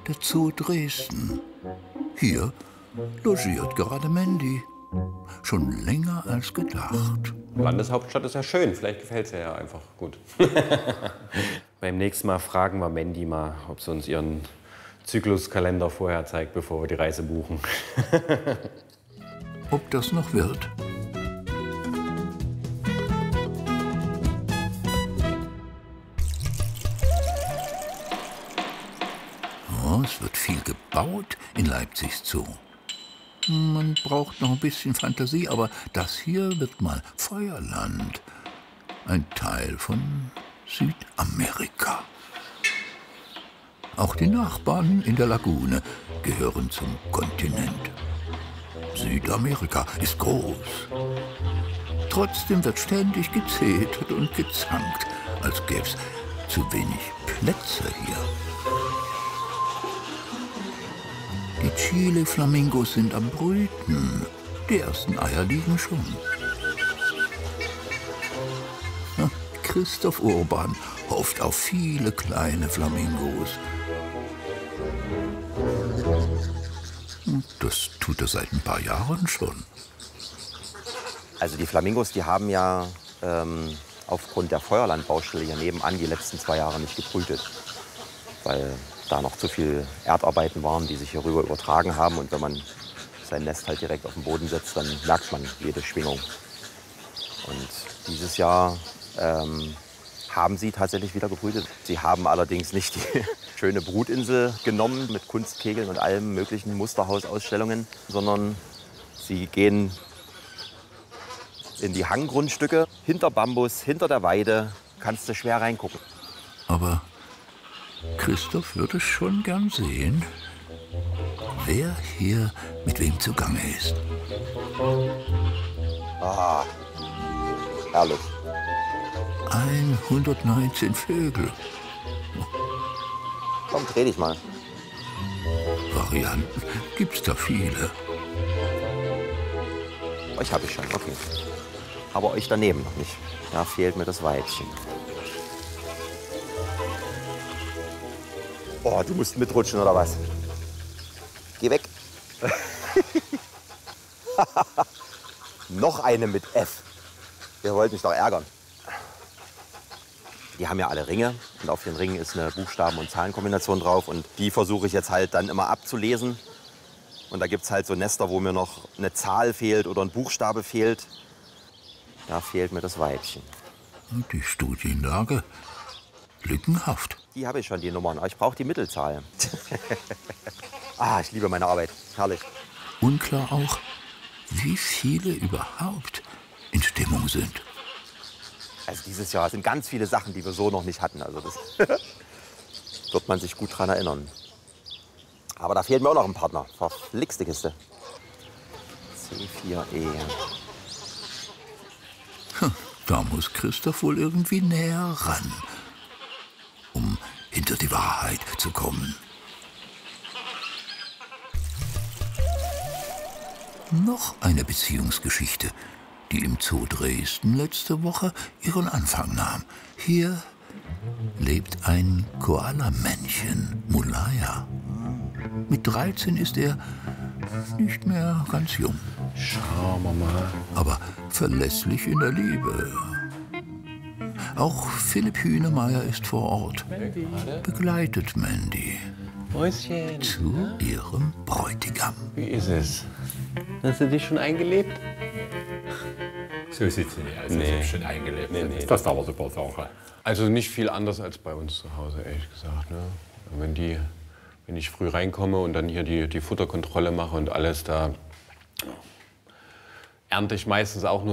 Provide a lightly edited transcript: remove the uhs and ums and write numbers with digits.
der Zoo Dresden. Hier logiert gerade Mandy. Schon länger als gedacht. Landeshauptstadt ist ja schön, vielleicht gefällt es ja einfach gut. Beim nächsten Mal fragen wir Mandy mal, ob sie uns ihren Zykluskalender vorher zeigt, bevor wir die Reise buchen. Ob das noch wird? Oh, es wird viel gebaut in Leipzigs Zoo. Man braucht noch ein bisschen Fantasie, aber das hier wird mal Feuerland. Ein Teil von Südamerika. Auch die Nachbarn in der Lagune gehören zum Kontinent. Südamerika ist groß. Trotzdem wird ständig gezetert und gezankt, als gäbe es zu wenig Plätze hier. Die Chile-Flamingos sind am Brüten. Die ersten Eier liegen schon. Christoph Urban hofft auf viele kleine Flamingos. Das tut er seit ein paar Jahren schon. Also die Flamingos, die haben ja aufgrund der Feuerlandbaustelle hier nebenan die letzten 2 Jahre nicht gebrütet. Weil da noch zu viel Erdarbeiten waren, die sich hier rüber übertragen haben. Und wenn man sein Nest halt direkt auf den Boden setzt, dann merkt man jede Schwingung. Und dieses Jahr haben sie tatsächlich wieder gebrütet. Sie haben allerdings nicht die schöne Brutinsel genommen mit Kunstkegeln und allem möglichen Musterhausausstellungen, sondern sie gehen in die Hanggrundstücke. Hinter Bambus, hinter der Weide kannst du schwer reingucken. Aber Christoph würde schon gern sehen, wer hier mit wem zugange ist. Ah, herrlich. 119 Vögel. Komm, dreh dich mal. Varianten gibt's da viele. Euch habe ich schon, okay. Aber euch daneben noch nicht. Da fehlt mir das Weibchen. Oh, du musst mitrutschen, oder was? Geh weg. Noch eine mit F. Ihr wollt mich doch ärgern. Die haben ja alle Ringe und auf den Ringen ist eine Buchstaben- und Zahlenkombination drauf. Und die versuche ich jetzt halt dann immer abzulesen. Und da gibt es halt so Nester, wo mir noch eine Zahl fehlt oder ein Buchstabe fehlt. Da fehlt mir das Weibchen. Und die Studienlage lückenhaft. Die habe ich schon, die Nummern. Aber ich brauche die Mittelzahl. Ah, ich liebe meine Arbeit. Herrlich. Unklar auch, wie viele überhaupt in Stimmung sind. Also dieses Jahr sind ganz viele Sachen, die wir so noch nicht hatten. Also das wird man sich gut dran erinnern. Aber da fehlt mir auch noch ein Partner. Verflixte Kiste. C4E. Da muss Christoph wohl irgendwie näher ran, um hinter die Wahrheit zu kommen. Noch eine Beziehungsgeschichte, die im Zoo Dresden letzte Woche ihren Anfang nahm. Hier lebt ein Koala-Männchen, Mulaya. Mit 13 ist er nicht mehr ganz jung. Schauen wir mal. Aber verlässlich in der Liebe. Auch Philipp Hühnemeier ist vor Ort, begleitet Mandy Mäuschen. zu ihrem Bräutigam. Wie ist es? Hast du dich schon eingelebt? So sieht sie nicht aus, Nee. als schon eingelebt. Nee. Das ist aber super Sache. Also nicht viel anders als bei uns zu Hause, ehrlich gesagt. Ne? Wenn ich früh reinkomme und dann hier die Futterkontrolle mache und alles, da ernte ich meistens auch nur